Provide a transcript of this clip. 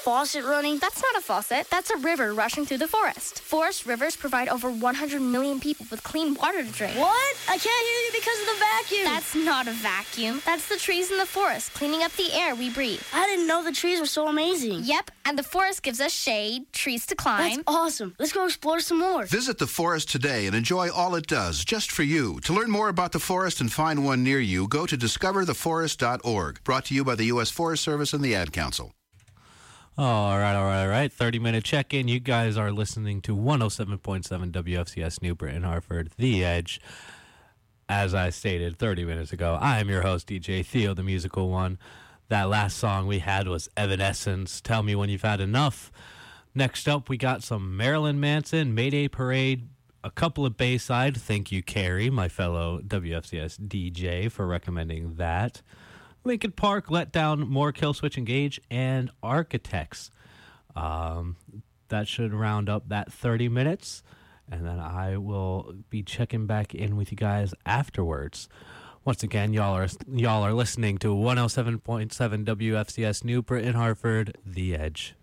faucet running? That's not a faucet. That's a river rushing through the forest. Forest rivers provide over 100 million people with clean water to drink. What? I can't hear you because of the vacuum. That's not a vacuum. That's the trees in the forest cleaning up the air we breathe. I didn't know the trees were so amazing. Yep, and the forest gives us shade, trees to climb. That's awesome. Let's go explore some more. Visit the forest today and enjoy all it does, just for you. To learn more about the forest and find one near you, go to discovertheforest.org. Brought to you by the U.S. Forest Service and the Ad Council. All right. 30-minute check-in. You guys are listening to 107.7 WFCS New Britain, Hartford, The Edge. As I stated 30 minutes ago, I am your host, DJ Theo, the musical one. That last song we had was Evanescence, Tell Me When You've Had Enough. Next up, we got some Marilyn Manson, Mayday Parade, a couple of Bayside. Thank you, Carrie, my fellow WFCS DJ, for recommending that. Linkin Park, Let Down, more Killswitch Engage, and Architects. That should round up that 30 minutes, and then I will be checking back in with you guys afterwards. Once again, y'all are listening to 107.7 WFCS New Britain, Hartford, The Edge.